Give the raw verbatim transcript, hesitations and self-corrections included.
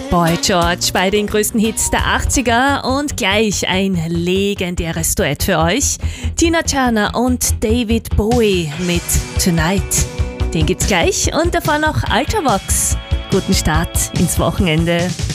Boy George bei den größten Hits der achtziger und gleich ein legendäres Duett für euch. Tina Turner und David Bowie mit Tonight. Den gibt's gleich und davor noch Ultravox. Guten Start ins Wochenende.